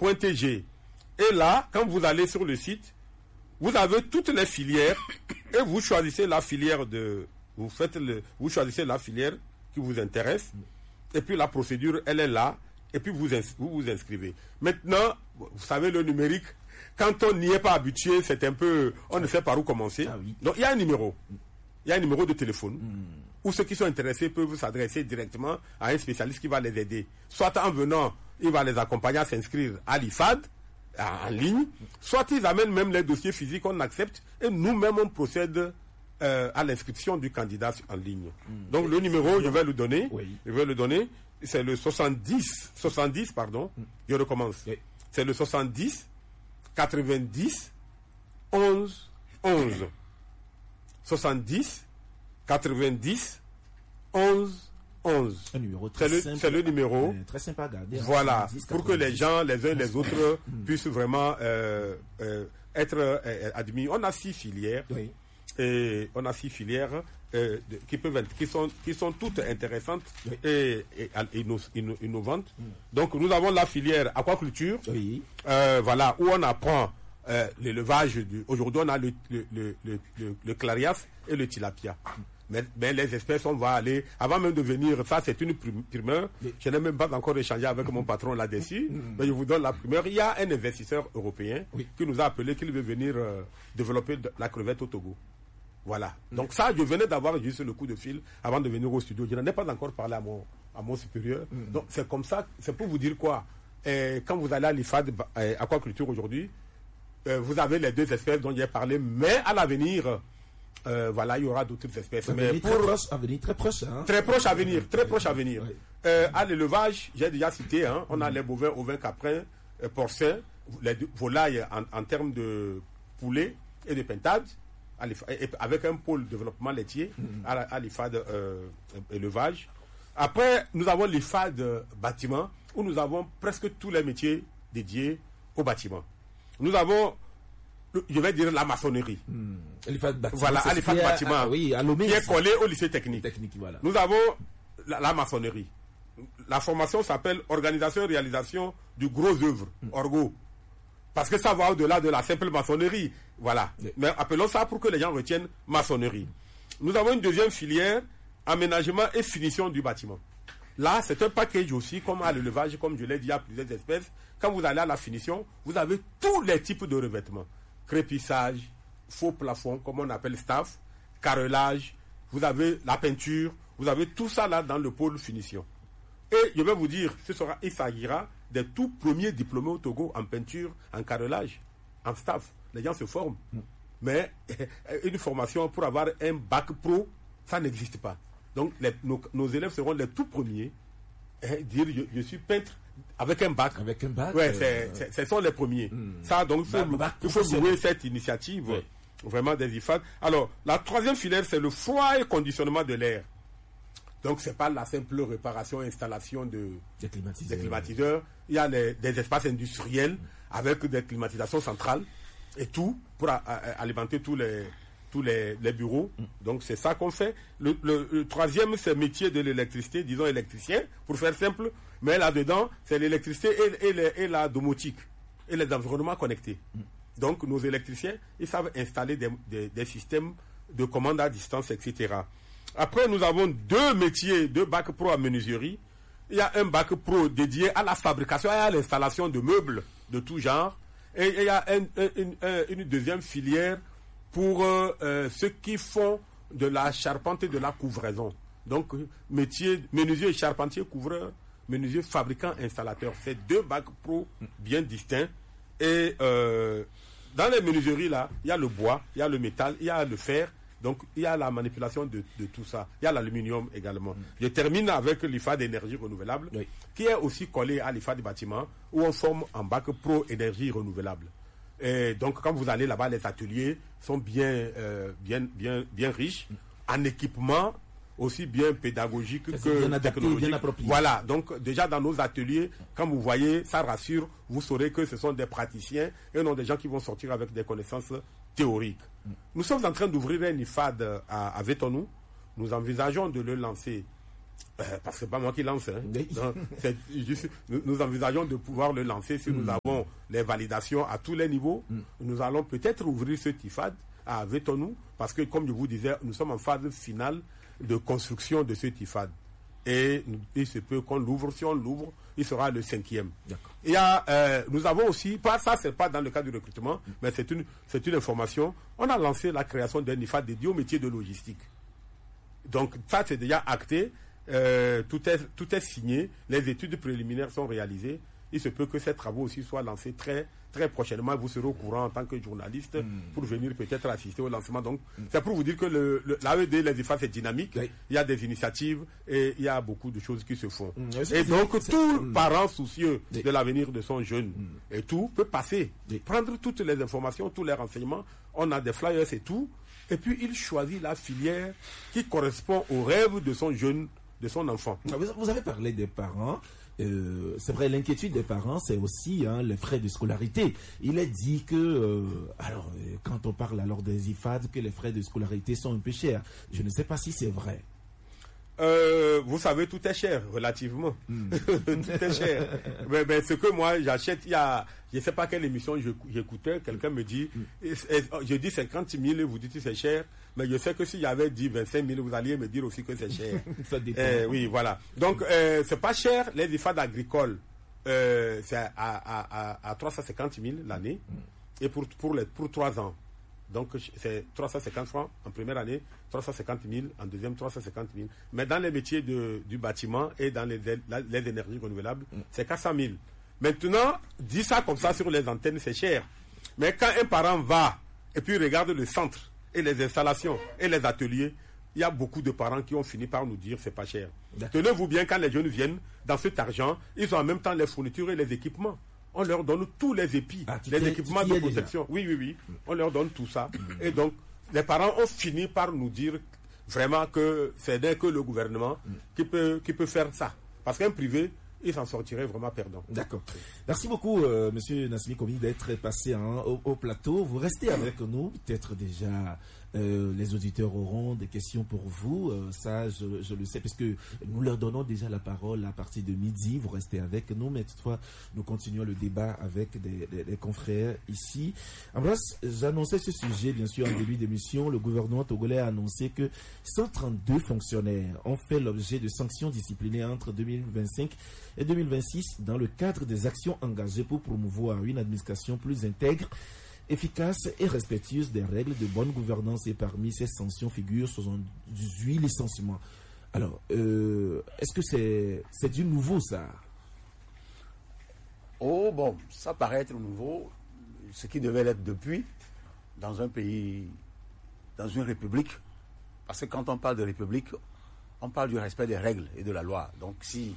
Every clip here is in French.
.tg. Et là, quand vous allez sur le site, vous avez toutes les filières et vous choisissez la filière vous choisissez la filière qui vous intéresse. Et puis la procédure, elle est là. Et puis vous vous inscrivez. Maintenant, vous savez, le numérique, quand on n'y est pas habitué, c'est un peu, on ne sait par où commencer. Ah oui. Donc il y a un numéro. Il y a un numéro de téléphone où ceux qui sont intéressés peuvent s'adresser directement à un spécialiste qui va les aider. Soit en venant, il va les accompagner à s'inscrire à l'IFAD, en ligne, soit ils amènent même les dossiers physiques, on accepte, et nous-mêmes on procède à l'inscription du candidat en ligne. Donc le numéro, je vais le donner. Oui. Je vais le donner. C'est le 70, pardon. Je recommence. Oui. C'est le 70 90 11 11. 70 90 11 11. Un numéro très simple. C'est le numéro. Très simple à garder. Voilà. 70, Pour que les 90. gens, les uns et les autres, puissent vraiment être admis. On a 6 filières. Oui. Et on a 6 filières qui sont toutes intéressantes Oui. et innovantes. Donc nous avons la filière aquaculture, Oui. voilà, où on apprend l'élevage. Aujourd'hui on a le clarias et le tilapia. Mais les espèces, on va aller, avant même de venir, ça c'est une primeur. Je n'ai même pas encore échangé avec mon patron là-dessus, mais je vous donne la primeur. Il y a un investisseur européen qui nous a appelé qu'il veut venir développer la crevette au Togo. Voilà. Donc ça, je venais d'avoir juste le coup de fil avant de venir au studio. Je n'en ai pas encore parlé à mon supérieur. Donc c'est comme ça, c'est pour vous dire quoi. Quand vous allez à l'IFAD aquaculture aujourd'hui, vous avez les 2 espèces dont j'ai parlé, mais à l'avenir, voilà, il y aura d'autres espèces. Mais Très proche. Hein. Très proche à venir, très proche à venir. Oui. À l'élevage, j'ai déjà cité, hein, on a les bovins, ovins, caprins, porcins, les volailles en termes de poulet et de pintade, avec un pôle développement laitier à l'IFAD élevage. Après, nous avons l'IFAD bâtiment, où nous avons presque tous les métiers dédiés au bâtiment. Nous avons, je vais dire, la maçonnerie. l'IFAD bâtiment. Voilà, à l'IFAD bâtiment, oui, à Lomé, qui est collé au lycée technique. Voilà. Nous avons la maçonnerie. La formation s'appelle Organisation et réalisation du gros œuvre, Orgo. Parce que ça va au-delà de la simple maçonnerie. Voilà. Oui. Mais appelons ça pour que les gens retiennent maçonnerie. Nous avons une deuxième filière, aménagement et finition du bâtiment. Là, c'est un package aussi, comme à l'élevage, comme je l'ai dit, à plusieurs espèces. Quand vous allez à la finition, vous avez tous les types de revêtements. Crépissage, faux plafond, comme on appelle staff, carrelage, vous avez la peinture, vous avez tout ça là dans le pôle finition. Et je vais vous dire, il s'agira des tout premiers diplômés au Togo en peinture, en carrelage, en staff. Les gens se forment. Mais une formation pour avoir un bac pro, ça n'existe pas. Donc nos élèves seront les tout premiers à dire je suis peintre avec un bac. Avec un bac. Ouais, ce sont les premiers. Ça, donc il faut louer cette initiative. Oui. Vraiment des IFAD. Alors, la troisième filière, c'est le froid et conditionnement de l'air. Donc, c'est pas la simple réparation et installation des climatiseurs. Il y a des espaces industriels avec des climatisations centrales et tout pour alimenter tous les bureaux. Donc, c'est ça qu'on fait. Le troisième, c'est le métier de l'électricité, disons électricien, pour faire simple. Mais là-dedans, c'est l'électricité et la domotique et les environnements connectés. Donc, nos électriciens, ils savent installer des systèmes de commande à distance, etc. Après, nous avons 2 métiers, 2 bacs pro en menuiserie. Il y a un bac pro dédié à la fabrication et à l'installation de meubles de tout genre. Et il y a une deuxième filière pour ceux qui font de la charpente et de la couvraison. Donc, métier menuisier et charpentier couvreur, menuisier fabricant installateur. C'est 2 bacs pro bien distincts. Et dans les menuiseries là, il y a le bois, il y a le métal, il y a le fer. Donc, il y a la manipulation de tout ça. Il y a l'aluminium également. Je termine avec l'IFAD d'énergie renouvelable, qui est aussi collé à l'IFAD du bâtiment, où on forme en bac pro énergie renouvelable. Et donc, quand vous allez là-bas, les ateliers sont bien riches, en équipement, aussi bien pédagogique que technologique. Bien approprié. Voilà, donc déjà dans nos ateliers, quand vous voyez, ça rassure, vous saurez que ce sont des praticiens et non des gens qui vont sortir avec des connaissances théoriques. Nous sommes en train d'ouvrir un IFAD à Vétonou. Nous envisageons de le lancer Parce que c'est pas moi qui lance. Hein. Donc, nous envisageons de pouvoir le lancer si nous avons les validations à tous les niveaux. Nous allons peut-être ouvrir ce TIFAD à Vetonou, parce que, comme je vous disais, nous sommes en phase finale de construction de ce TIFAD. Et il se peut qu'on l'ouvre. Si on l'ouvre, il sera le 5e. Il y a, nous avons aussi, ça c'est pas dans le cadre du recrutement, mais c'est une information. On a lancé la création d'un IFAD dédié au métier de logistique. Donc ça c'est déjà acté, tout est signé, les études préliminaires sont réalisées. Il se peut que ces travaux aussi soient lancés très, très prochainement. Vous serez au courant en tant que journaliste pour venir peut-être assister au lancement. Donc, c'est pour vous dire que l'AED, les IFAD, c'est dynamique. Oui. Il y a des initiatives et il y a beaucoup de choses qui se font. Et donc, tout parent soucieux de l'avenir de son jeune et tout peut passer, prendre toutes les informations, tous les renseignements. On a des flyers et tout. Et puis, il choisit la filière qui correspond au rêve de son jeune, de son enfant. Vous avez parlé des parents. C'est vrai, l'inquiétude des parents, c'est aussi les frais de scolarité. Il est dit que, quand on parle alors des IFAD, que les frais de scolarité sont un peu chers. Je ne sais pas si c'est vrai. Vous savez, tout est cher, relativement. Tout est cher. Mais ce que moi, j'achète, je ne sais pas quelle émission j'écoutais, quelqu'un me dit, je dis 50 000, vous dites que c'est cher, mais je sais que si j'avais dit 25 000, vous alliez me dire aussi que c'est cher. Ça dépend. Oui, voilà. Donc, c'est pas cher, les IFAD agricoles, c'est à 350 000 l'année, et pour 3 ans. Donc, c'est 350 francs en première année, 350 000 en deuxième, 350 000. Mais dans les métiers du bâtiment et dans les énergies renouvelables, c'est 400 000. Maintenant, dis ça comme ça sur les antennes, c'est cher. Mais quand un parent va et puis regarde le centre et les installations et les ateliers, il y a beaucoup de parents qui ont fini par nous dire c'est pas cher. Tenez-vous bien, quand les jeunes viennent, dans cet argent, ils ont en même temps les fournitures et les équipements. On leur donne tous les épis, les équipements de protection. Oui. On leur donne tout ça. Et donc, les parents ont fini par nous dire vraiment que c'est dès que le gouvernement qui peut faire ça. Parce qu'un privé, il s'en sortirait vraiment perdant. D'accord. Merci beaucoup, Monsieur Nassimi Komi, d'être passé au plateau. Vous restez avec nous. Peut-être déjà les auditeurs auront des questions pour vous. Ça, je le sais, parce que nous leur donnons déjà la parole à partir de midi. Vous restez avec nous, mais toutefois, nous continuons le débat avec des confrères ici. Ambroise, j'annonçais ce sujet, bien sûr, en début d'émission. Le gouvernement togolais a annoncé que 132 fonctionnaires ont fait l'objet de sanctions disciplinaires entre 2025 et 2026 dans le cadre des actions engagées pour promouvoir une administration plus intègre, efficace et respectueuse des règles de bonne gouvernance. Et parmi ces sanctions figurent 78 licenciements. Alors, est-ce que c'est du nouveau, ça? Oh, bon, ça paraît être nouveau, ce qui devait l'être depuis, dans un pays, dans une république. Parce que quand on parle de république, on parle du respect des règles et de la loi. Donc, si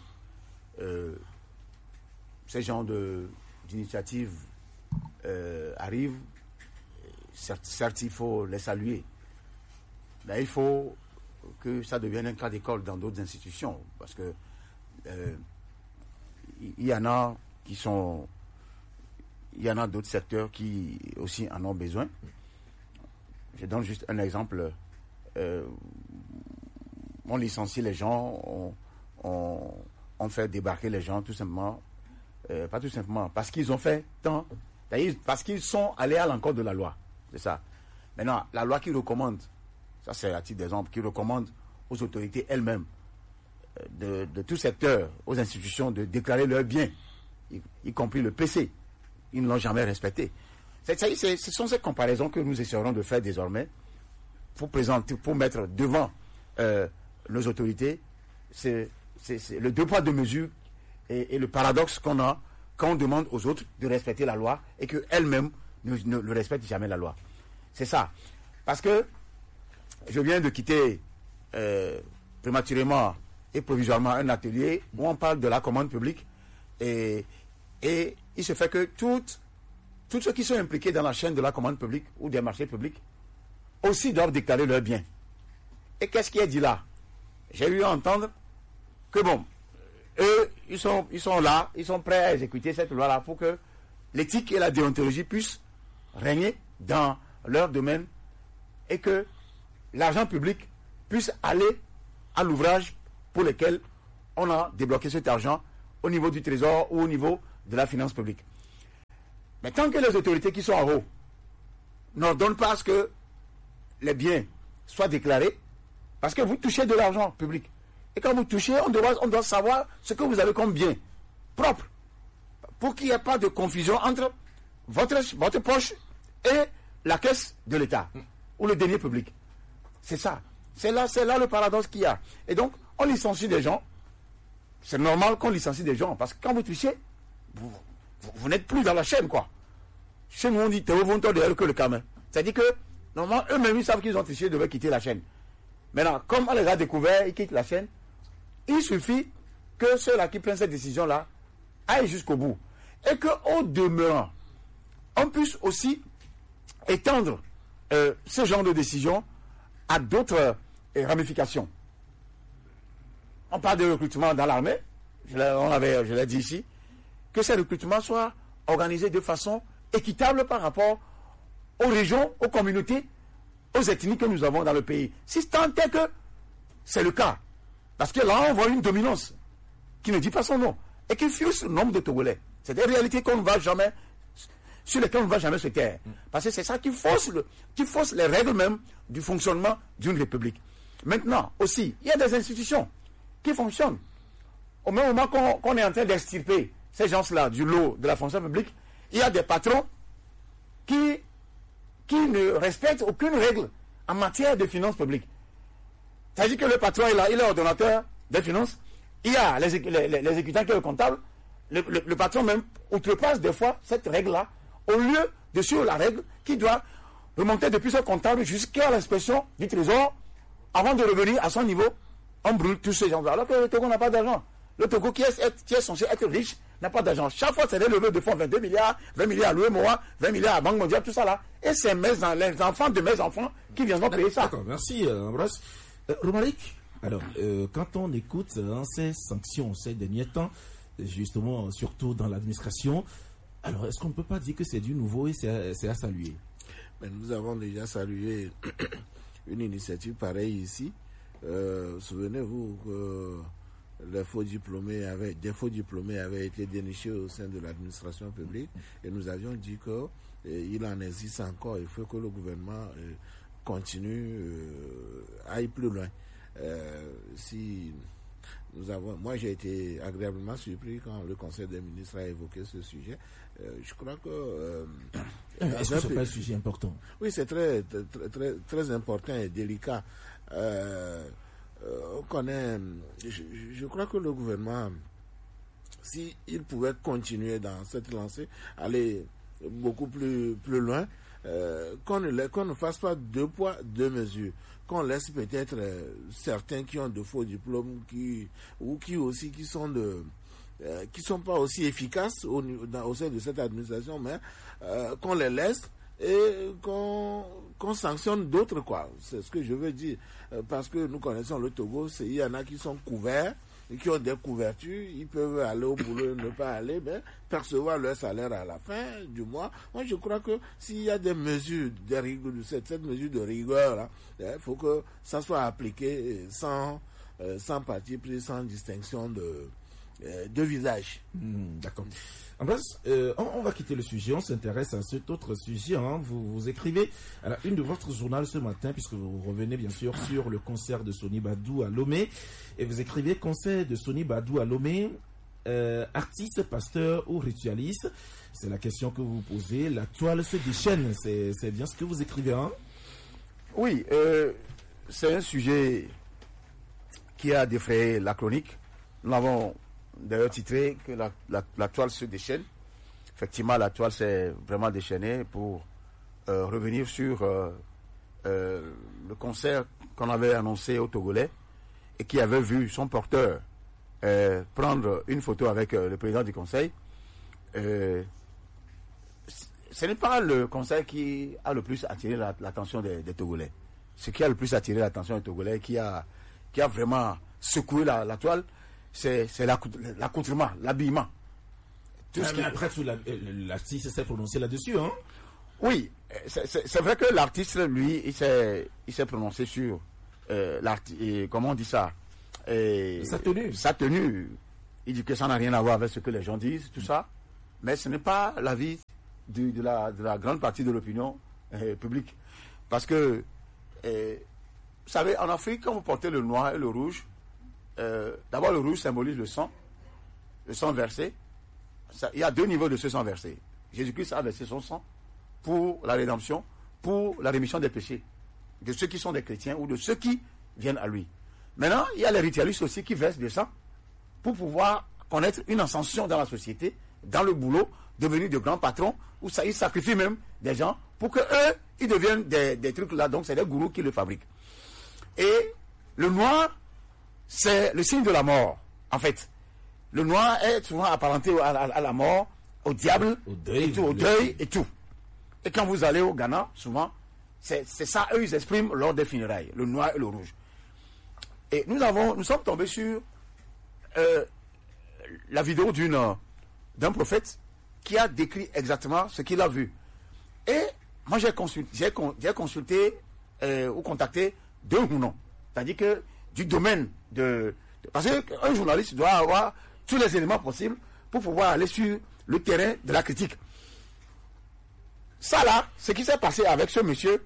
ces genres d'initiatives arrivent, certes, il faut les saluer. Mais il faut que ça devienne un cas d'école dans d'autres institutions. Parce que il y en a qui sont... Il y en a d'autres secteurs qui aussi en ont besoin. Je donne juste un exemple. On licencie les gens, on fait débarquer les gens tout simplement, pas tout simplement, parce qu'ils ont fait tant, parce qu'ils sont allés à l'encontre de la loi. C'est ça. Maintenant, la loi qui recommande, ça c'est à titre d'exemple, qui recommande aux autorités elles-mêmes, de tout secteur, aux institutions, de déclarer leurs biens, y compris le PC. Ils ne l'ont jamais respecté. Ce sont ces comparaisons que nous essaierons de faire désormais pour présenter, pour mettre devant nos autorités. C'est le deux poids deux mesures et le paradoxe qu'on a quand on demande aux autres de respecter la loi et qu'elles-mêmes ne respectent jamais la loi. C'est ça. Parce que je viens de quitter prématurément et provisoirement un atelier où on parle de la commande publique et il se fait que tous ceux qui sont impliqués dans la chaîne de la commande publique ou des marchés publics aussi doivent déclarer leurs biens. Et qu'est-ce qui est dit là? J'ai eu à entendre que bon, eux, ils sont là, ils sont prêts à exécuter cette loi-là pour que l'éthique et la déontologie puissent régner dans leur domaine et que l'argent public puisse aller à l'ouvrage pour lesquels on a débloqué cet argent au niveau du Trésor ou au niveau de la finance publique. Mais tant que les autorités qui sont en haut n'ordonnent pas à ce que les biens soient déclarés, parce que vous touchez de l'argent public. Et quand vous touchez, on doit savoir ce que vous avez comme bien propre, pour qu'il n'y ait pas de confusion entre votre poche et la caisse de l'État, ou le denier public. C'est ça. C'est là le paradoxe qu'il y a. Et donc, on licencie des gens. C'est normal qu'on licencie des gens, parce que quand vous trichez, vous n'êtes plus dans la chaîne, quoi. Chez nous, on dit, t'es au vent de que le camin. C'est-à-dire que, normalement, eux-mêmes, ils savent qu'ils ont triché, ils devaient quitter la chaîne. Maintenant, comme on les a découverts, ils quittent la chaîne, il suffit que ceux-là qui prennent cette décision-là aillent jusqu'au bout. Et qu'au demeurant, on puisse aussi étendre ce genre de décision à d'autres ramifications. On parle de recrutement dans l'armée, je l'ai dit ici, que ces recrutements soient organisés de façon équitable par rapport aux régions, aux communautés, aux ethnies que nous avons dans le pays. Si tant est que c'est le cas, parce que là on voit une dominance qui ne dit pas son nom et qui fuse le nombre de Togolais. C'est des réalités sur lesquelles on ne va jamais se taire. Parce que c'est ça qui fausse les règles même du fonctionnement d'une république. Maintenant, aussi, il y a des institutions qui fonctionnent. Au même moment qu'on est en train d'extirper ces gens-là du lot de la fonction publique, il y a des patrons qui ne respectent aucune règle en matière de finances publiques. C'est-à-dire que le patron est là, il est ordonnateur des finances, il y a l'exécutant qui est le comptable, le patron même outrepasse des fois cette règle-là, au lieu de suivre la règle qui doit remonter depuis ce comptable jusqu'à l'inspection du trésor, avant de revenir à son niveau, on brûle tous ces gens-là. Alors que le Togo n'a pas d'argent. Le Togo qui est censé être riche n'a pas d'argent. Chaque fois, c'est des levées de fonds, 22 milliards, 20 milliards à l'UEMOA, 20 milliards à Banque mondiale, tout ça là. Et c'est les enfants de mes enfants qui viendront payer ça. D'accord, merci Ambroise. Romaric, alors, quand on écoute ces sanctions ces derniers temps, justement, surtout dans l'administration, alors est-ce qu'on ne peut pas dire que c'est du nouveau et c'est à saluer? Mais nous avons déjà salué une initiative pareille ici. Souvenez-vous que des faux diplômés avaient été dénichés au sein de l'administration publique et nous avions dit qu'il en existe encore. Il faut que le gouvernement continue, aille plus loin. Moi j'ai été agréablement surpris quand le Conseil des ministres a évoqué ce sujet. Je crois que est-ce que ce n'est pas un sujet important? Oui, c'est très, très, très, très important et délicat. On connaît, je crois que le gouvernement, s'il pouvait continuer dans cette lancée, aller beaucoup plus loin, qu'on ne fasse pas deux poids, deux mesures, qu'on laisse peut-être certains qui ont de faux diplômes qui sont pas aussi efficaces au sein de cette administration, mais qu'on les laisse et qu'on sanctionne d'autres, quoi. C'est ce que je veux dire. Parce que nous connaissons le Togo, il y en a qui sont couverts, qui ont des couvertures, ils peuvent aller au boulot, ne pas aller, mais percevoir leur salaire à la fin du mois. Moi, je crois que s'il y a des mesures, cette mesure de rigueur, là, il faut que ça soit appliqué sans parti pris, sans distinction de visage. D'accord. Ambroise, on va quitter le sujet, on s'intéresse à cet autre sujet. Vous écrivez à la une de votre journal ce matin, puisque vous revenez bien sûr sur le concert de Sony Badou à Lomé, et vous écrivez concert de Sony Badou à Lomé, artiste, pasteur ou ritualiste. C'est la question que vous posez. La toile se déchaîne, c'est bien ce que vous écrivez, hein? Oui, c'est un sujet qui a défrayé la chronique. Nous l'avons d'ailleurs titré que la toile se déchaîne. Effectivement, la toile s'est vraiment déchaînée pour revenir sur le concert qu'on avait annoncé aux Togolais et qui avait vu son porteur prendre une photo avec le président du conseil. Ce n'est pas le conseil qui a le plus attiré l'attention des Togolais. Ce qui a le plus attiré l'attention des Togolais, qui a vraiment secoué la toile, c'est l'accoutrement, l'habillement. Après tout, l'artiste s'est prononcé là-dessus, hein? Oui, c'est vrai que l'artiste, lui, il s'est prononcé sur comment on dit ça, sa tenue. Il dit que ça n'a rien à voir avec ce que les gens disent, tout ça. Mais ce n'est pas l'avis de la grande partie de l'opinion publique. Parce que, vous savez, en Afrique, quand vous portez le noir et le rouge, d'abord le rouge symbolise le sang versé. Il y a 2 niveaux de ce sang versé. Jésus-Christ a versé son sang pour la rédemption, pour la rémission des péchés, de ceux qui sont des chrétiens ou de ceux qui viennent à lui. Maintenant, il y a les ritualistes aussi qui versent du sang pour pouvoir connaître une ascension dans la société, dans le boulot, devenir de grands patrons, où ça, ils sacrifient même des gens pour que eux, ils deviennent des trucs là. Donc, c'est des gourous qui le fabriquent. Et le noir, c'est le signe de la mort, en fait. Le noir est souvent apparenté à la mort, au diable, au deuil et tout. Et quand vous allez au Ghana, souvent, c'est ça, eux, ils expriment lors des funérailles, le noir et le rouge. Et nous sommes tombés sur la vidéo d'un prophète qui a décrit exactement ce qu'il a vu. Et moi, j'ai consulté ou contacté 2 Hounons. C'est-à-dire que du domaine parce qu'un journaliste doit avoir tous les éléments possibles pour pouvoir aller sur le terrain de la critique. Ça là, ce qui s'est passé avec ce monsieur,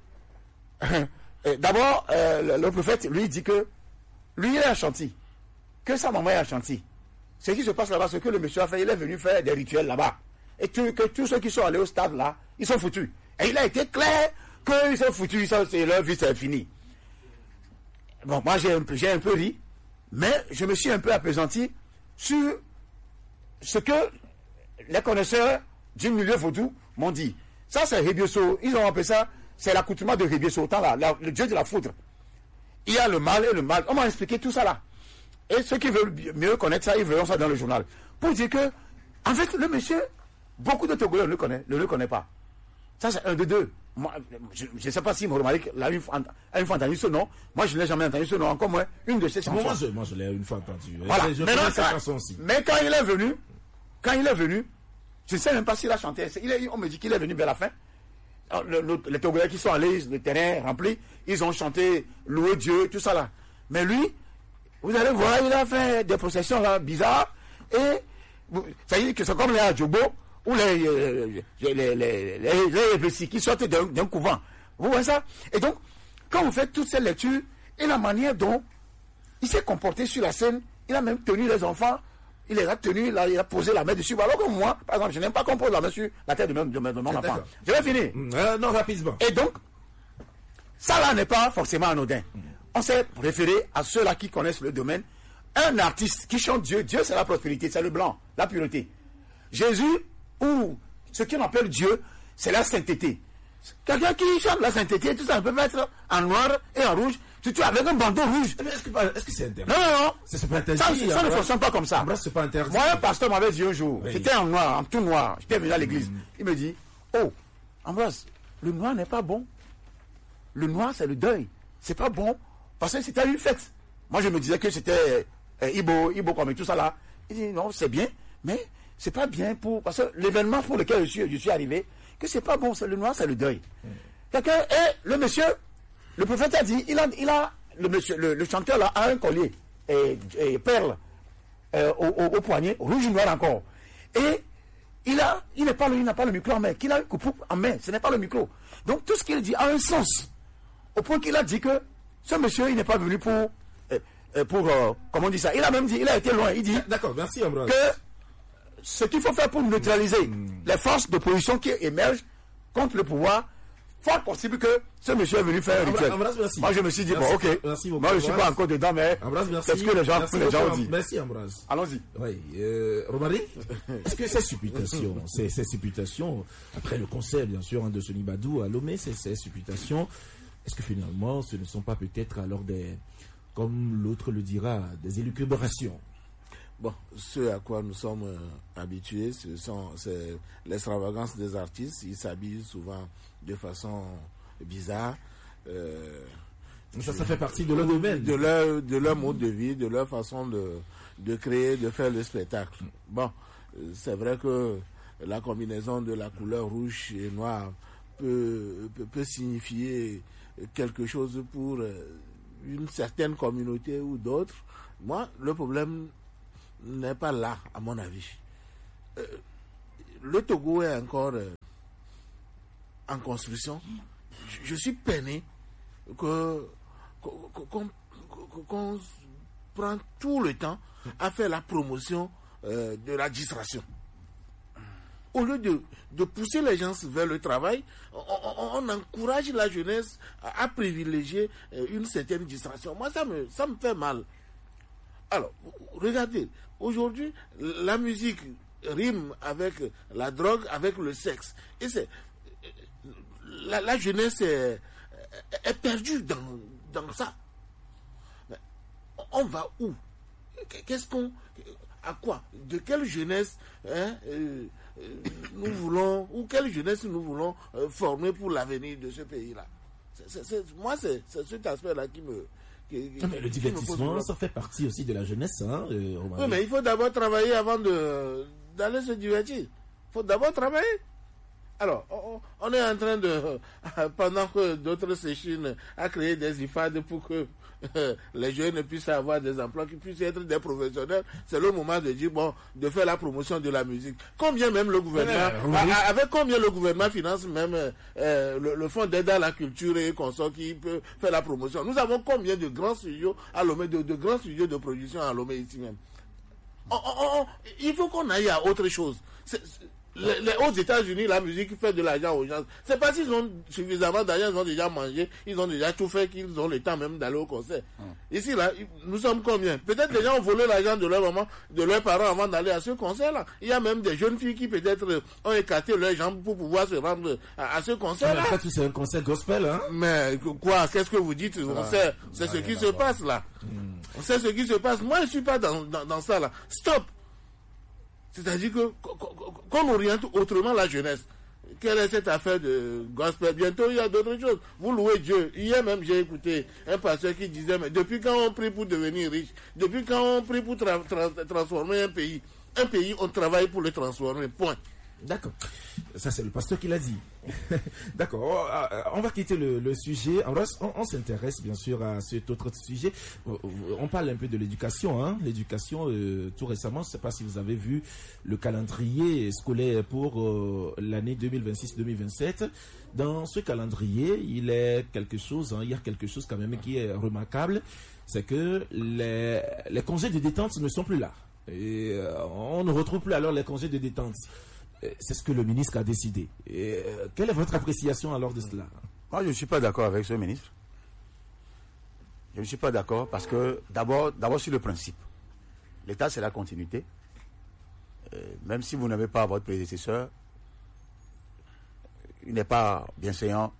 d'abord, le prophète, lui, dit que lui, il est à Chantilly, que sa maman est à Chantilly. Ce qui se passe là-bas, ce que le monsieur a fait, il est venu faire des rituels là-bas. Et que tous ceux qui sont allés au stade là, ils sont foutus. Et il a été clair qu'ils sont foutus, leur vie c'est fini. Bon, moi j'ai un peu ri, mais je me suis un peu appesanti sur ce que les connaisseurs du milieu vaudou m'ont dit. Ça c'est Rébioso, ils ont appelé ça, c'est l'accoutrement de Rébioso, le dieu de la foudre. Il y a le mal et le mal. On m'a expliqué tout ça là. Et ceux qui veulent mieux connaître ça, ils verront ça dans le journal. Pour dire que, en fait, le monsieur, beaucoup de Togolais ne le connaît pas. Ça, c'est un de 2. Moi, je ne sais pas si Moromarik a une fois entendu ce nom. Moi, je ne l'ai jamais entendu ce nom. Encore moins une de ses chansons. Moi, je l'ai une fois entendu. Voilà. Mais quand il est venu, je ne sais même pas s'il a chanté. On me dit qu'il est venu vers la fin. Les Togolais qui sont allés, le terrain rempli, ils ont chanté, loué Dieu, tout ça là. Mais lui, vous allez voir, il a fait des processions là bizarres. Et ça veut dire que c'est comme les Adjobo ou les qui sortent d'un couvent. Vous voyez ça? Et donc, quand vous faites toutes ces lectures et la manière dont il s'est comporté sur la scène, il a même tenu les enfants, il les a tenus, il a posé la main dessus. Alors que moi, par exemple, je n'aime pas qu'on pose la main sur la tête de mon enfant. Je vais finir. Non, rapidement. Et donc, ça là n'est pas forcément anodin. On s'est référé à ceux-là qui connaissent le domaine. Un artiste qui chante Dieu, Dieu c'est la prospérité, c'est le blanc, la pureté. Jésus, ou ce qu'on appelle Dieu, c'est la sainteté. Quelqu'un qui chante la sainteté, tout ça, on peut mettre en noir et en rouge, surtout avec un bandeau rouge. Est-ce que c'est interdit? Non. C'est pas interdit. Ça ne fonctionne pas comme ça. C'est pas interdit. Moi, un pasteur m'avait dit un jour, j'étais en noir, en tout noir, j'étais venu à l'église. Il me dit, oh, Ambroise, le noir n'est pas bon. Le noir, c'est le deuil. C'est pas bon, parce que c'était une fête. Moi, je me disais que c'était Ibo comme tout ça là. Il dit, non, c'est bien, mais c'est pas bien parce que l'événement pour lequel je suis arrivé, que c'est pas bon, c'est le noir, c'est le deuil. Et le monsieur, le prophète a dit, le chanteur là a un collier, et perle, au poignet, rouge noir encore. Et il n'a pas le micro en main, qu'il a une coupe en main, ce n'est pas le micro. Donc tout ce qu'il dit a un sens. Au point qu'il a dit que ce monsieur, il n'est pas venu pour comment on dit ça. Il a même dit, il a été loin. Il dit, d'accord, merci Ambroise, que ce qu'il faut faire pour neutraliser les forces d'opposition qui émergent contre le pouvoir, fort possible que ce monsieur est venu faire un rituel. Moi, je me suis dit, merci, bon, ok. Merci beaucoup, moi, je ne suis pas encore dedans, mais c'est ce que les gens ont dit. Merci, Ambroise. Allons-y. Oui, Romaric, est-ce que ces supputations, après le conseil, bien sûr, de Soni Badou à Lomé, ces supputations, est-ce que finalement, ce ne sont pas peut-être alors comme l'autre le dira, des élucubrations? Bon, ce à quoi nous sommes habitués, c'est l'extravagance des artistes. Ils s'habillent souvent de façon bizarre. Ça fait partie de leur domaine. De leur mode de vie, de leur façon de créer, de faire le spectacle. Bon, c'est vrai que la combinaison de la couleur rouge et noire peut signifier quelque chose pour une certaine communauté ou d'autres. Moi, le problème n'est pas là, à mon avis. Le Togo est encore en construction. Je suis peiné qu'on prend tout le temps à faire la promotion de la distraction. Au lieu de pousser les gens vers le travail, on encourage la jeunesse à privilégier une certaine distraction. Moi, ça me fait mal. Alors, regardez, aujourd'hui, la musique rime avec la drogue, avec le sexe. Et la jeunesse est perdue dans ça. Mais on va où? À quoi? De quelle jeunesse nous voulons, ou quelle jeunesse nous voulons former pour l'avenir de ce pays-là? Moi, c'est cet aspect-là qui me... mais le divertissement, ça fait partie aussi de la jeunesse. Oui, mais il faut d'abord travailler avant d'aller se divertir. Il faut d'abord travailler. Alors, on est en train de, pendant que d'autres s'échinent à créer des IFAD pour que les jeunes puissent avoir des emplois, qu'ils puissent être des professionnels, c'est le moment de dire, de faire la promotion de la musique. Combien même le gouvernement, avec combien le gouvernement finance même le fonds d'aide à la culture et consorts qui peut faire la promotion. Nous avons combien de grands studios à Lomé, de grands studios de production à Lomé ici même. Il faut qu'on aille à autre chose. Aux États-Unis, la musique fait de l'argent aux gens. C'est parce qu'ils ont suffisamment d'argent, ils ont déjà mangé, ils ont déjà tout fait, qu'ils ont le temps même d'aller au concert. Ici, là, nous sommes combien? Peut-être les gens ont volé l'argent de leur maman, de leurs parents avant d'aller à ce concert-là. Il y a même des jeunes filles qui peut-être ont écarté leurs jambes pour pouvoir se rendre à ce concert-là. En fait, c'est un concert gospel, hein? Mais quoi? Qu'est-ce que vous dites? C'est ce qui se passe là. On sait ce qui se passe. Moi, je ne suis pas dans ça là. Stop! C'est-à-dire qu'on oriente autrement la jeunesse. Quelle est cette affaire de gospel? Bientôt, il y a d'autres choses. Vous louez Dieu. Hier même, j'ai écouté un pasteur qui disait, mais depuis quand on prie pour devenir riche, depuis quand on prie pour transformer un pays, on travaille pour le transformer. Point. D'accord. Ça, c'est le pasteur qui l'a dit. D'accord. On va quitter le sujet. On s'intéresse bien sûr à cet autre sujet. On parle un peu de l'éducation. Hein. L'éducation, tout récemment, je ne sais pas si vous avez vu le calendrier scolaire pour l'année 2026-2027. Dans ce calendrier, il y a quelque chose quand même qui est remarquable. C'est que les congés de détente ne sont plus là. Et on ne retrouve plus alors les congés de détente. C'est ce que le ministre a décidé. Et, quelle est votre appréciation alors de cela? Moi, je ne suis pas d'accord avec ce ministre. Je ne suis pas d'accord parce que, d'abord sur le principe. L'État, c'est la continuité. Même si vous n'avez pas votre prédécesseur, il n'est pas bienséant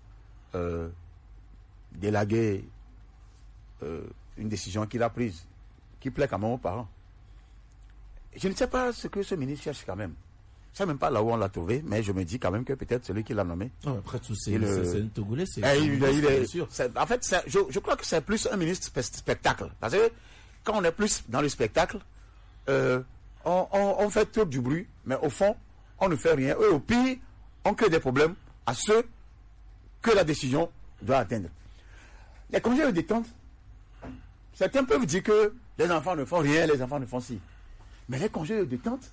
d'élaguer une décision qu'il a prise, qui plaît quand même aux parents. Je ne sais pas ce que ce ministre cherche quand même. Je ne sais même pas là où on l'a trouvé, mais je me dis quand même que peut-être celui qui l'a nommé. Après tout, c'est un Togolais, c'est sûr. En fait, je crois que c'est plus un ministre spectacle. Parce que quand on est plus dans le spectacle, on fait tout du bruit, mais au fond, on ne fait rien. Et au pire, on crée des problèmes à ceux que la décision doit atteindre. Les congés de détente, certains peuvent dire que les enfants ne font rien, les enfants ne font ci. Mais les congés de détente,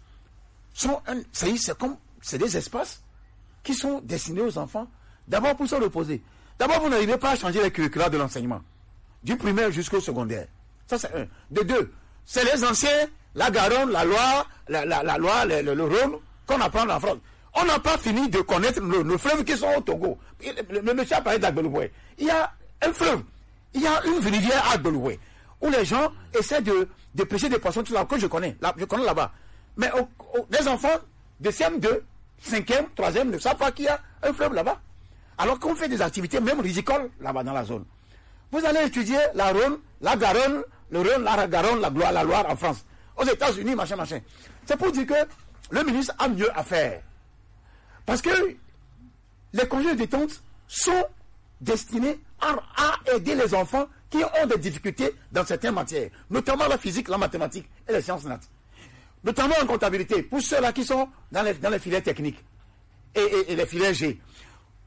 c'est des espaces qui sont destinés aux enfants, d'abord pour se reposer. D'abord, vous n'arrivez pas à changer les curricula de l'enseignement, du primaire jusqu'au secondaire. Ça, c'est un. De deux, c'est les anciens, la Garonne, la Loire, le Rhône, qu'on apprend en France. On n'a pas fini de connaître nos fleuves qui sont au Togo. Le monsieur a parlé d'Agbeloué. Il y a un fleuve, il y a une rivière à Agbeloué, où les gens essaient de pêcher des poissons, tout là, que je connais là-bas. Mais les enfants de CM2, 5e, 3e ne savent pas qu'il y a un fleuve là-bas. Alors qu'on fait des activités même rizicoles là-bas dans la zone. Vous allez étudier la Rhône, la Garonne, le Rhône, la Garonne, la Loire en France. Aux États-Unis, machin. C'est pour dire que le ministre a mieux à faire. Parce que les congés de détente sont destinés à aider les enfants qui ont des difficultés dans certaines matières, notamment la physique, la mathématique et les sciences nat. Notamment en comptabilité, pour ceux-là qui sont dans les filières techniques et les filières G.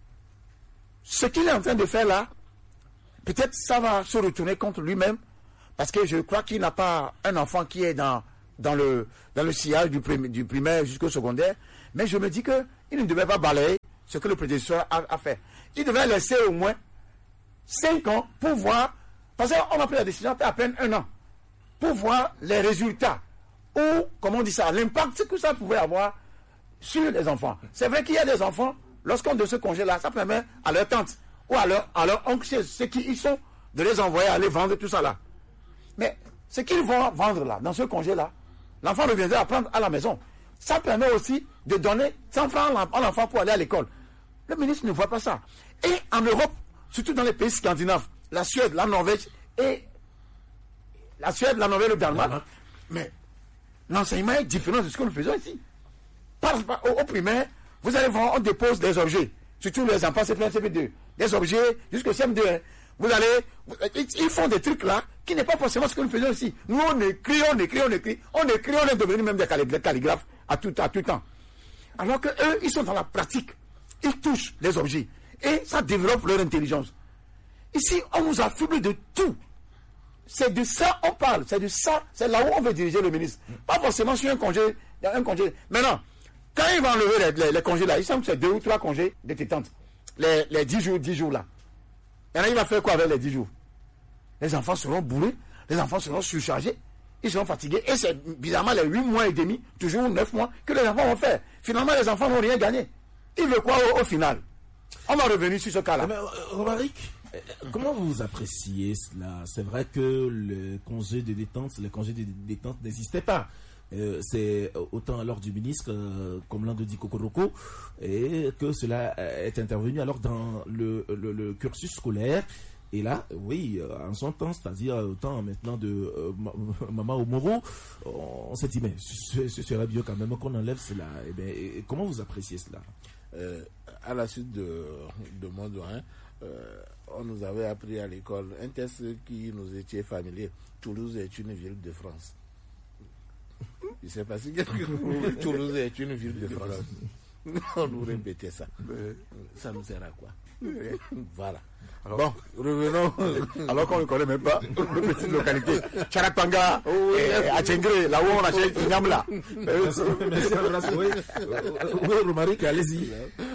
Ce qu'il est en train de faire là, peut-être ça va se retourner contre lui-même, Parce que je crois qu'il n'a pas un enfant qui est dans le sillage du primaire jusqu'au secondaire. Mais je me dis qu'il ne devait pas balayer ce que le prédécesseur a fait. Il devait laisser au moins 5 ans pour voir, parce qu'on a pris la décision à peine 1 an, pour voir les résultats, ou, comment on dit ça, l'impact que ça pouvait avoir sur les enfants. C'est vrai qu'il y a des enfants, lorsqu'on de ce congé-là, ça permet à leur tante, ou à leur oncle, ceux qui y sont, de les envoyer aller vendre tout ça là. Mais ce qu'ils vont vendre là, dans ce congé-là, l'enfant reviendra à prendre à la maison. Ça permet aussi de donner 100 francs à l'enfant pour aller à l'école. Le ministre ne voit pas ça. Et en Europe, surtout dans les pays scandinaves, la Suède, la Norvège et le Danemark, mais l'enseignement est différent de ce que nous faisons ici. Au primaire, vous allez voir, on dépose des objets, surtout les enfants CP1, CP2, des objets jusqu'au CM2. Hein. Ils font des trucs là qui n'est pas forcément ce que nous faisons ici. Nous, on écrit, on est devenu même des calligraphes à tout temps. Alors que eux, ils sont dans la pratique. Ils touchent les objets. Et ça développe leur intelligence. Ici, on nous affuble de tout. C'est de ça on parle. C'est de ça. C'est là où on veut diriger le ministre. Pas forcément sur un congé. Maintenant, quand il va enlever les congés là, il semble que c'est 2 ou 3 congés de détente. Les 10 jours là. Maintenant, il va faire quoi avec les 10 jours? Les enfants seront bourrés. Les enfants seront surchargés. Ils seront fatigués. Et c'est bizarrement les 8 mois et demi, toujours 9 mois, que les enfants vont faire. Finalement, les enfants n'ont rien gagné. Ils veulent quoi au final? On va revenir sur ce cas-là. Romaric, comment vous appréciez cela? C'est vrai que les congés de détente n'existaient pas. C'est autant alors du ministre, comme l'un de dit Kokoroko, et que cela est intervenu alors dans le cursus scolaire. Et là, oui, en son temps, c'est-à-dire au temps maintenant de Maman Omoro, on s'est dit, mais ce serait bien quand même qu'on enlève cela. Et bien, comment vous appréciez cela? À la suite de mon doyen, on nous avait appris à l'école un test qui nous était familier. Toulouse est une ville de France. Je ne sais pas si Toulouse est une ville de France. On nous répétait ça. Ça nous sert à quoi? Voilà. Alors, bon, revenons. Alors qu'on ne connaît même pas nos petites localités. Charapanga, Atchengré, là où on achète Nyamla. Merci. Oui, Romaric, allez-y.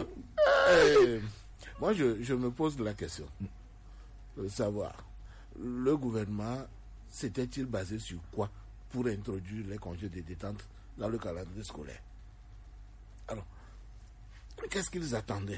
Moi, je me pose la question de savoir, le gouvernement s'était-il basé sur quoi pour introduire les congés de détente dans le calendrier scolaire? Alors, qu'est-ce qu'ils attendaient?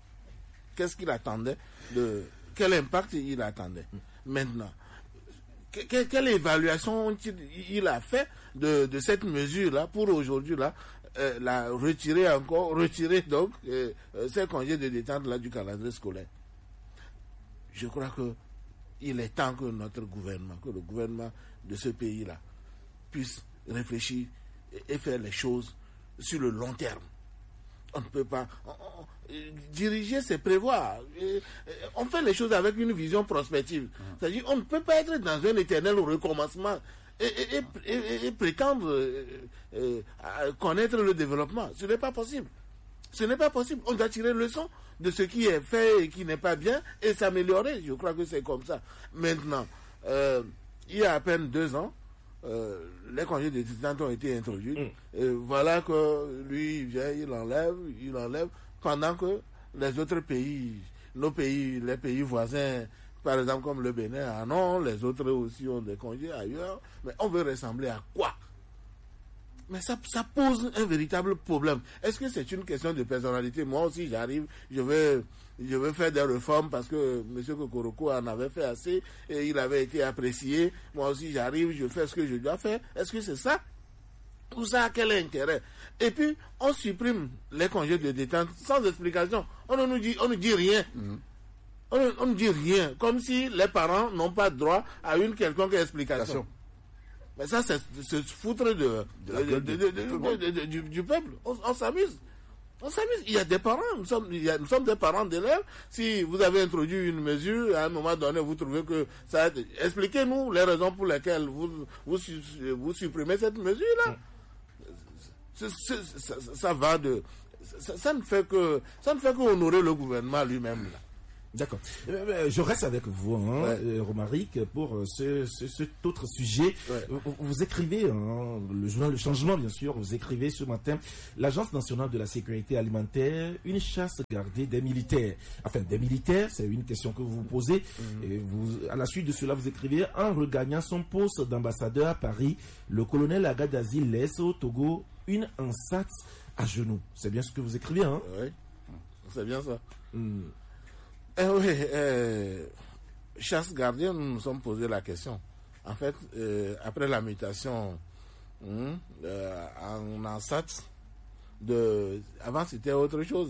Quel impact il attendait? Maintenant, quelle évaluation il a fait de cette mesure-là pour aujourd'hui là, la retirer donc ces congés de détente là du calendrier scolaire? Je crois que il est temps que notre gouvernement, que le gouvernement de ce pays-là puisse réfléchir et faire les choses sur le long terme. On ne peut pas... diriger, c'est prévoir. On fait les choses avec une vision prospective. C'est-à-dire, on ne peut pas être dans un éternel recommencement et prétendre connaître le développement. Ce n'est pas possible. On doit tirer leçon de ce qui est fait et qui n'est pas bien et s'améliorer. Je crois que c'est comme ça. Maintenant, il y a à peine 2 ans, les congés de détente ont été introduits. Et voilà que lui, il vient, il enlève, pendant que les autres pays, les pays voisins, par exemple comme le Bénin, ah non, les autres aussi ont des congés ailleurs. Mais on veut ressembler à quoi? Mais ça pose un véritable problème. Est-ce que c'est une question de personnalité? Moi aussi, j'arrive, je veux faire des réformes parce que M. Kokoroko en avait fait assez et il avait été apprécié. Moi aussi, j'arrive, je fais ce que je dois faire. Est-ce que c'est ça? Ou ça a quel intérêt? Et puis, on supprime les congés de détente sans explication. On ne nous dit rien. On ne dit rien. Comme si les parents n'ont pas droit à une quelconque explication. Mais ça, c'est se foutre du peuple. On s'amuse. Il y a des parents. Nous sommes des parents d'élèves. Si vous avez introduit une mesure, à un moment donné, vous trouvez que ça... Expliquez-nous les raisons pour lesquelles vous supprimez cette mesure-là. Ça va de... Ça ne fait que honorer le gouvernement lui-même, là. D'accord. Je reste avec vous, Romaric, pour cet autre sujet. Ouais. Vous écrivez, le journal Le Changement, bien sûr, vous écrivez ce matin, l'Agence nationale de la sécurité alimentaire, une chasse gardée des militaires. Enfin, des militaires, c'est une question que vous vous posez. Et à la suite de cela, vous écrivez, en regagnant son poste d'ambassadeur à Paris, le colonel Agadazi laisse au Togo une ANSAT à genoux. C'est bien ce que vous écrivez, hein? Oui, c'est bien ça. Chasse gardée, nous nous sommes posé la question. En fait, après la mutation en ANSAT, avant c'était autre chose.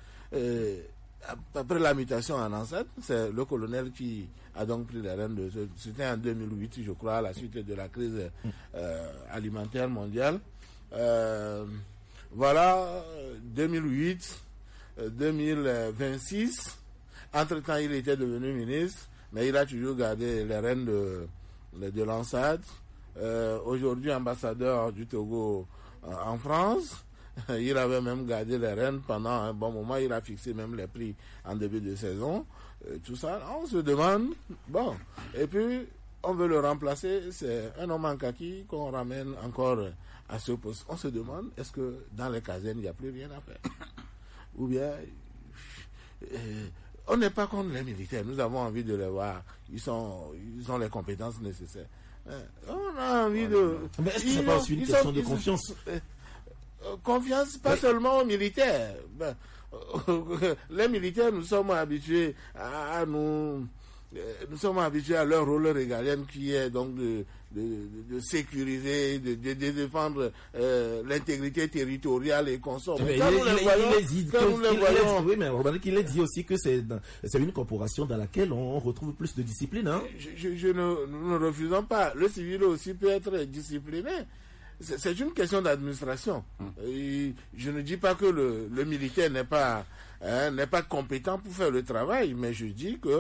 Après la mutation en ANSAT, c'est le colonel qui a donc pris les rênes c'était en 2008, je crois, à la suite de la crise alimentaire mondiale. Voilà, 2008, 2026. Entre-temps, il était devenu ministre, mais il a toujours gardé les rênes de l'ANSAT. Aujourd'hui, ambassadeur du Togo en France. Il avait même gardé les rênes pendant un bon moment. Il a fixé même les prix en début de saison. Tout ça, on se demande. Bon, et puis, on veut le remplacer. C'est un homme en kaki qu'on ramène encore à ce poste. On se demande, est-ce que dans les casernes, il n'y a plus rien à faire? Ou bien... on n'est pas contre les militaires, nous avons envie de les voir, ils ont les compétences nécessaires. On a envie de... Mais est-ce que c'est pas aussi une question de confiance? Confiance, pas seulement aux militaires. Les militaires, nous sommes habitués à leur rôle régalien qui est donc de sécuriser, de défendre l'intégrité territoriale et consorts. Mais oui, mais Romaric, il a dit aussi que c'est une corporation dans laquelle on retrouve plus de discipline. Hein? Nous ne refusons pas. Le civil aussi peut être discipliné. C'est une question d'administration. Je ne dis pas que le militaire n'est pas compétent pour faire le travail, mais je dis que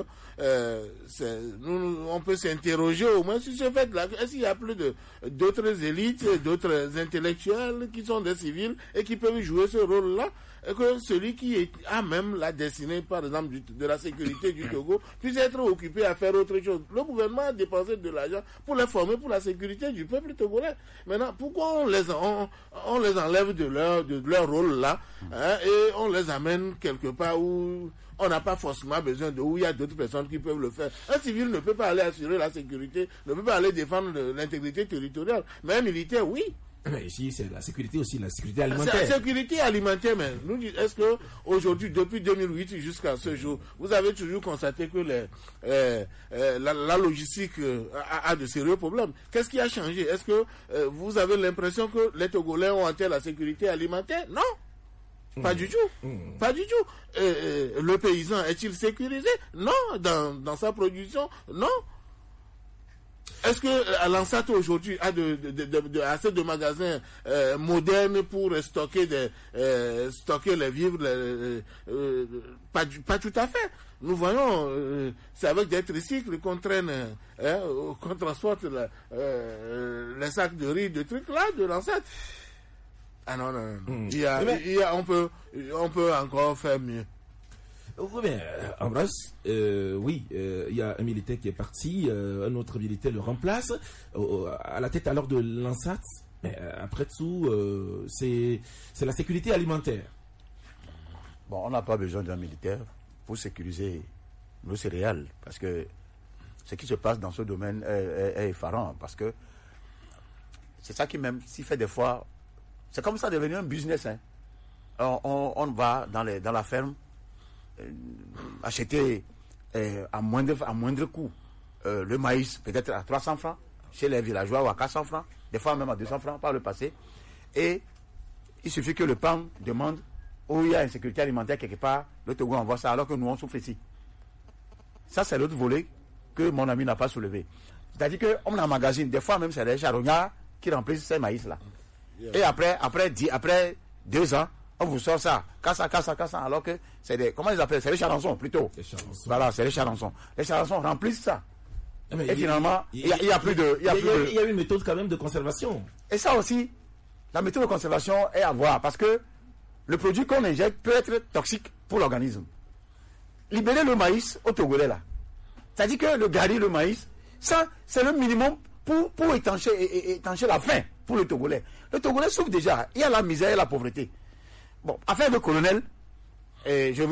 on peut s'interroger au moins sur ce fait-là. Est-ce qu'il y a plus d'autres élites, d'autres intellectuels qui sont des civils et qui peuvent jouer ce rôle-là, et que celui qui a même la destinée, par exemple, de la sécurité du Togo, puisse être occupé à faire autre chose. Le gouvernement a dépensé de l'argent pour les former pour la sécurité du peuple togolais. Maintenant, pourquoi on les enlève de leur rôle là, et on les amène quelque part où on n'a pas forcément besoin où il y a d'autres personnes qui peuvent le faire. Un civil ne peut pas aller assurer la sécurité, ne peut pas aller défendre l'intégrité territoriale, mais un militaire, oui. Mais ici, c'est la sécurité aussi, la sécurité alimentaire. C'est la sécurité alimentaire, mais nous, est-ce que aujourd'hui, depuis 2008 jusqu'à ce jour, vous avez toujours constaté que la logistique a de sérieux problèmes? Qu'est-ce qui a changé? Est-ce que vous avez l'impression que les Togolais ont atteint la sécurité alimentaire? Non. Pas du tout. Pas du tout. Le paysan est-il sécurisé? Non. Dans sa production? Non. Est-ce que l'ANSAT aujourd'hui a assez de magasins modernes pour stocker les vivres? Pas tout à fait. Nous voyons, c'est avec des tricycles qu'on traîne, qu'on transporte les sacs de riz, de trucs là, de l'ANSAT. Ah non. On peut encore faire mieux. Oui, mais Ambroise, il y a un militaire qui est parti, un autre militaire le remplace, à la tête alors de l'ANSAT. Mais après tout, c'est la sécurité alimentaire. Bon, on n'a pas besoin d'un militaire pour sécuriser nos céréales, parce que ce qui se passe dans ce domaine est effarant, parce que c'est ça qui même, s'il fait des fois, c'est comme ça devenu un business. Hein. On va dans la ferme, acheter à moindre coût le maïs, peut-être à 300 francs, chez les villageois, ou à 400 francs, des fois même à 200 francs par le passé. Et il suffit que le PAN demande où il y a une sécurité alimentaire quelque part, le Togo envoie ça, alors que nous on souffre ici. Ça, c'est l'autre volet que mon ami n'a pas soulevé. C'est-à-dire qu'on emmagasine, des fois même c'est les charognards qui remplissent ces maïs-là. Et après 2 ans, on vous sort ça, casse, alors que c'est des, comment ils appellent, c'est les charançons plutôt. Voilà, c'est les charançons. Les charançons remplissent ça. Et finalement, il y a plus de... Il y a une méthode quand même de conservation. Et ça aussi, la méthode de conservation est à voir, parce que le produit qu'on injecte peut être toxique pour l'organisme. libérer le maïs aux Togolais là. C'est-à-dire que le gari, le maïs, ça, c'est le minimum pour étancher la faim pour le Togolais. Le Togolais souffre déjà. Il y a la misère et la pauvreté. Bon, affaire de colonel, je veux